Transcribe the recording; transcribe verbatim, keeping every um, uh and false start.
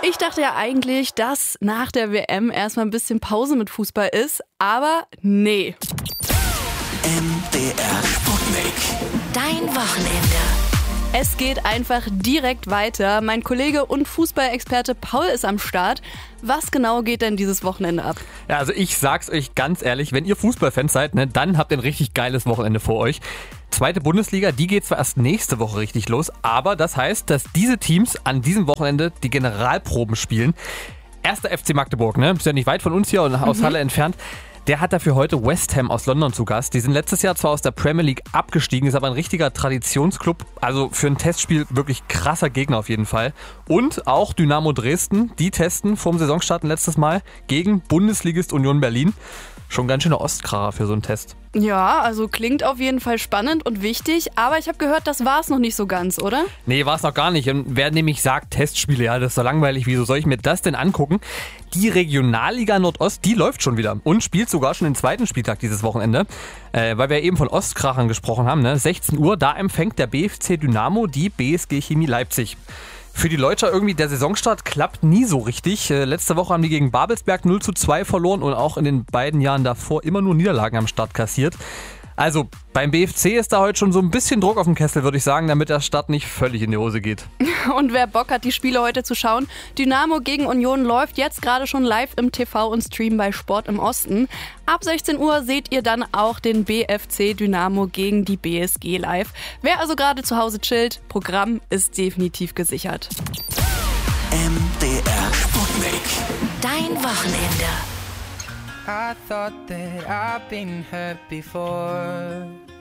Ich dachte ja eigentlich, dass nach der W M erstmal ein bisschen Pause mit Fußball ist, aber nee. M D R Sputnik. Dein Wochenende. Es geht einfach direkt weiter. Mein Kollege und Fußballexperte Paul ist am Start. Was genau geht denn dieses Wochenende ab? Ja, also ich sag's euch ganz ehrlich, wenn ihr Fußballfans seid, ne, dann habt ihr ein richtig geiles Wochenende vor euch. Zweite Bundesliga, die geht zwar erst nächste Woche richtig los, aber das heißt, dass diese Teams an diesem Wochenende die Generalproben spielen. Erster F C Magdeburg, ne, ist ja nicht weit von uns hier und aus mhm. Halle entfernt. Der hat dafür heute West Ham aus London zu Gast. Die sind letztes Jahr zwar aus der Premier League abgestiegen, ist aber ein richtiger Traditionsclub. Also für ein Testspiel wirklich krasser Gegner auf jeden Fall. Und auch Dynamo Dresden, die testen vorm Saisonstart letztes Mal gegen Bundesligist Union Berlin. Schon ganz schöner Ostkracher für so einen Test. Ja, also klingt auf jeden Fall spannend und wichtig, aber ich habe gehört, das war es noch nicht so ganz, oder? Nee, war es noch gar nicht. Und wer nämlich sagt, Testspiele, ja, das ist doch langweilig, wieso soll ich mir das denn angucken? Die Regionalliga Nordost, die läuft schon wieder und spielt sogar schon den zweiten Spieltag dieses Wochenende. Äh, weil wir eben von Ostkrachern gesprochen haben, ne? sechzehn Uhr, da empfängt der B F C Dynamo die B S G Chemie Leipzig. Für die Leutscher irgendwie, der Saisonstart klappt nie so richtig. Äh, letzte Woche haben die gegen Babelsberg null zu zwei verloren und auch in den beiden Jahren davor immer nur Niederlagen am Start kassiert. Also beim B F C ist da heute schon so ein bisschen Druck auf dem Kessel, würde ich sagen, damit der Start nicht völlig in die Hose geht. Und wer Bock hat, die Spiele heute zu schauen, Dynamo gegen Union läuft jetzt gerade schon live im T V und Stream bei Sport im Osten. Ab sechzehn Uhr seht ihr dann auch den B F C Dynamo gegen die B S G live. Wer also gerade zu Hause chillt, Programm ist definitiv gesichert. M D R Sputnik. Dein Wochenende. I thought that I've been hurt before.